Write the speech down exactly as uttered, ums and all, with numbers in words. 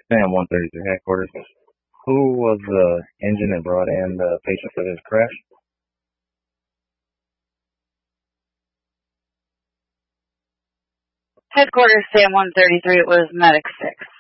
Sam one thirty-three headquarters. Who was the engine that brought in the patient for this crash? Headquarters Sam one thirty-three, it was Medic six.